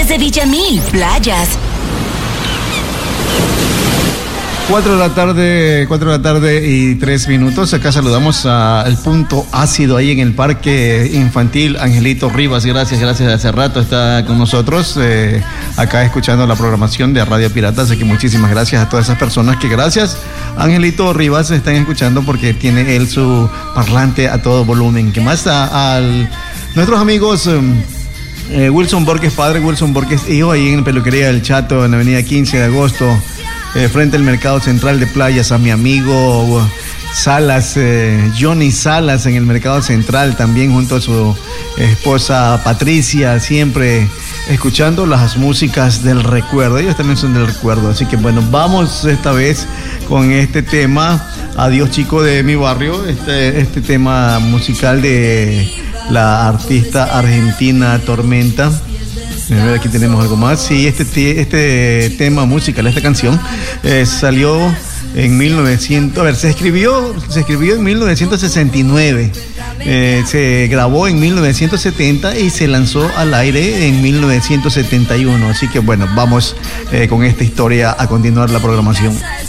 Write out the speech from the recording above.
desde Villamil, playas. 4 de la tarde y 3 minutos. Acá saludamos al punto ácido ahí en el parque infantil. Angelito Rivas, gracias, hace rato está con nosotros acá escuchando la programación de Radio Pirata, así que muchísimas gracias a todas esas personas que gracias Angelito Rivas están escuchando porque tiene él su parlante a todo volumen. Que más a nuestros amigos Wilson Borges padre, Wilson Borges hijo, ahí en la peluquería del Chato en la avenida 15 de agosto, frente al Mercado Central de Playas, a mi amigo Salas, Johnny Salas en el Mercado Central, también junto a su esposa Patricia, siempre escuchando las músicas del recuerdo. Ellos también son del recuerdo, así que bueno, vamos esta vez con este tema, Adiós Chico de mi barrio, este tema musical de la artista argentina Tormenta. Aquí tenemos algo más. Sí, este tema musical, esta canción salió en 1900. A ver, se escribió en 1969. Se grabó en 1970 y se lanzó al aire en 1971. Así que bueno, vamos con esta historia a continuar la programación.